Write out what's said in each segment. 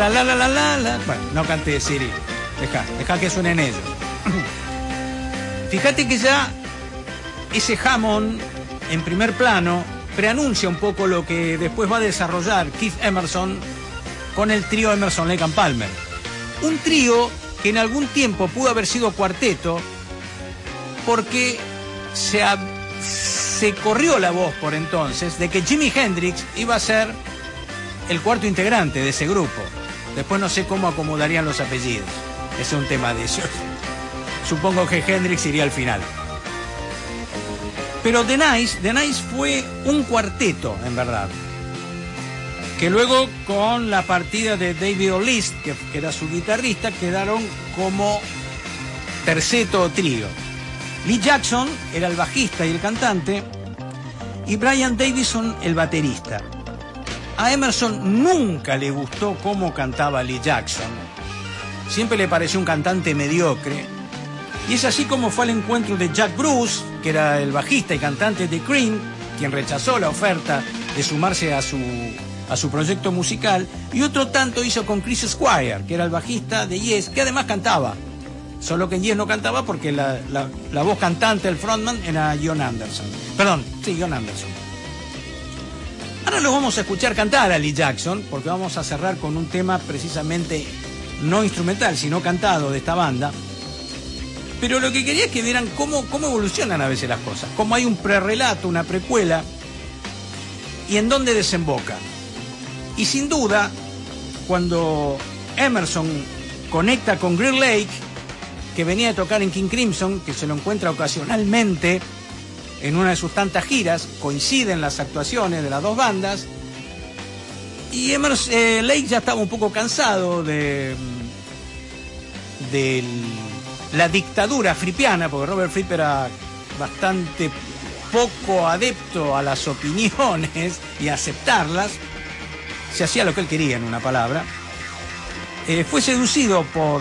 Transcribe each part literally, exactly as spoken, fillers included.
la la la la la la. Bueno, no cante Siri. Deja, deja que suenen ellos. Fíjate que ya ese Hammond en primer plano preanuncia un poco lo que después va a desarrollar Keith Emerson con el trío Emerson, Lake and Palmer. Un trío que en algún tiempo pudo haber sido cuarteto porque se, ha, se corrió la voz por entonces de que Jimi Hendrix iba a ser el cuarto integrante de ese grupo. Después no sé cómo acomodarían los apellidos. Ese es un tema de ellos. Supongo que Hendrix iría al final. Pero The Nice, The Nice fue un cuarteto, en verdad. Que luego, con la partida de David O'List, que, que era su guitarrista, quedaron como terceto o trío. Lee Jackson era el bajista y el cantante, y Brian Davison el baterista. A Emerson nunca le gustó cómo cantaba Lee Jackson. Siempre le pareció un cantante mediocre. Y es así como fue al encuentro de Jack Bruce, que era el bajista y cantante de Cream, quien rechazó la oferta de sumarse a su, a su proyecto musical, y otro tanto hizo con Chris Squire, que era el bajista de Yes, que además cantaba. Solo que en Yes no cantaba porque la, la, la voz cantante, el frontman, era John Anderson. Perdón, sí, John Anderson. Ahora los vamos a escuchar cantar a Lee Jackson, porque vamos a cerrar con un tema precisamente no instrumental, sino cantado de esta banda. Pero lo que quería es que vieran cómo, cómo evolucionan a veces las cosas, cómo hay un prerrelato, una precuela, y en dónde desemboca. Y sin duda, cuando Emerson conecta con Greer Lake, que venía de tocar en King Crimson, que se lo encuentra ocasionalmente en una de sus tantas giras, coinciden las actuaciones de las dos bandas, y Emerson, eh, Lake ya estaba un poco cansado de, de la dictadura fripiana, porque Robert Fripp era bastante poco adepto a las opiniones y a aceptarlas. Se hacía lo que él quería, en una palabra. Eh, fue seducido por,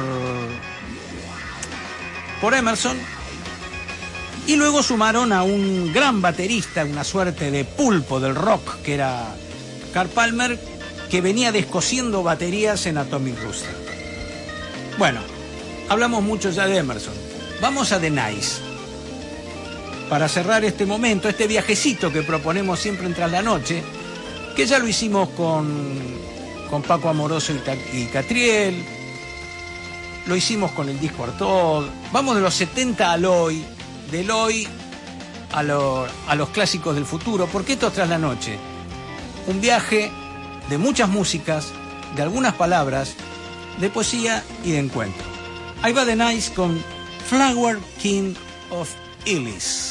por Emerson, y luego sumaron a un gran baterista, una suerte de pulpo del rock, que era Carl Palmer, que venía descosiendo baterías en Atomic Rooster. Bueno, hablamos mucho ya de Emerson. Vamos a The Nice. Para cerrar este momento, este viajecito que proponemos siempre en Tras la Noche, que ya lo hicimos con, con Paco Amoroso y, y Catriel, lo hicimos con el disco Artaud, vamos de los setenta al hoy, del hoy a, lo, a los clásicos del futuro, porque esto es Tras la Noche. Un viaje de muchas músicas, de algunas palabras, de poesía y de encuentro. Ahí va The Nice con Flower King of Illis.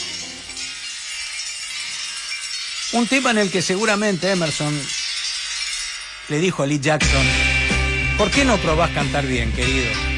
Un tema en el que seguramente Emerson le dijo a Lee Jackson: ¿por qué no probás cantar bien, querido?